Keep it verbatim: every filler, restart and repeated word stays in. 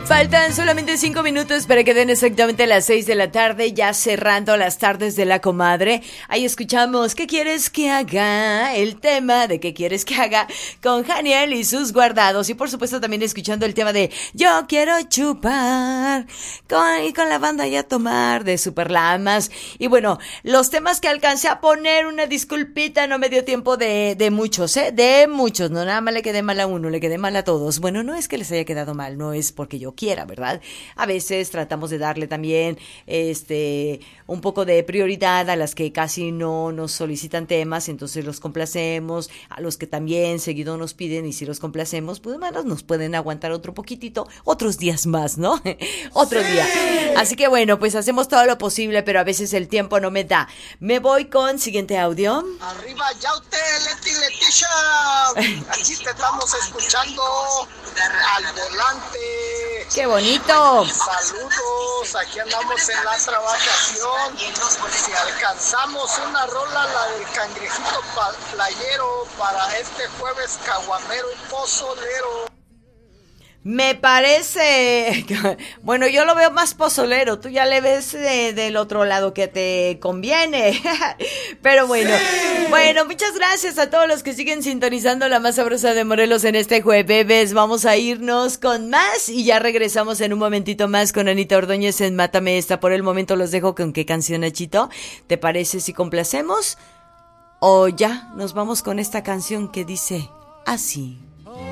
Faltan solamente cinco minutos para que den exactamente las seis de la tarde, ya cerrando las tardes de la comadre. Ahí escuchamos ¿Qué quieres que haga? El tema de ¿Qué quieres que haga? Con Janiel y sus guardados. Y por supuesto también escuchando el tema de Yo quiero chupar con, y con la banda ya tomar de Superlamas. Y bueno, los temas que alcancé a poner, una disculpita, no me dio tiempo de, de muchos, ¿eh? De muchos, no nada más le quedé mal a uno, le quedé mal a todos. Bueno, no es que les haya quedado mal, no es porque yo quiera, ¿verdad? A veces tratamos de darle también este un poco de prioridad a las que casi no nos solicitan temas, entonces los complacemos, a los que también seguido nos piden y si los complacemos, pues bueno, nos pueden aguantar otro poquitito, otros días más, ¿no? Otro sí. día. Así que bueno, pues hacemos todo lo posible, pero a veces el tiempo no me da. Me voy con siguiente audio. Arriba, Yaute, Leti, Leticia. Aquí te estamos escuchando al volante. ¡Qué bonito! Saludos, aquí andamos en la trabajación. Si alcanzamos una rola, la del cangrejito playero, para este jueves caguamero y pozolero. Me parece, bueno, yo lo veo más pozolero, tú ya le ves de, del otro lado que te conviene, pero bueno, sí. Bueno, muchas gracias a todos los que siguen sintonizando la más sabrosa de Morelos en este jueves. Vamos a irnos con más y ya regresamos en un momentito más con Anita Ordóñez en Mátame Esta. Por el momento los dejo con qué canción, Nachito, ¿te parece si complacemos? O ya nos vamos con esta canción que dice así.